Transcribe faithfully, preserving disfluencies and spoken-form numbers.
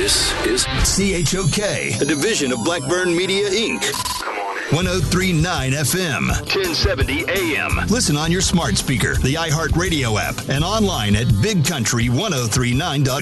This is C H O K, a division of Blackburn Media, Incorporated. one oh three point nine F M, ten seventy A M. Listen on your smart speaker, the iHeartRadio app, and online at big country ten thirty-nine dot com.